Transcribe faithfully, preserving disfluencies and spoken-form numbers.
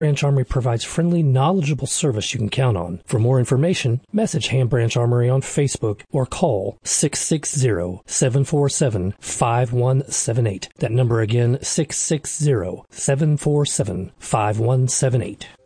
Branch Armory provides friendly, knowledgeable service you can count on. For more information, message Ham Branch Armory on Facebook or call six six zero, seven four seven, five one seven eight. That number again, six six zero, seven four seven, five one seven eight.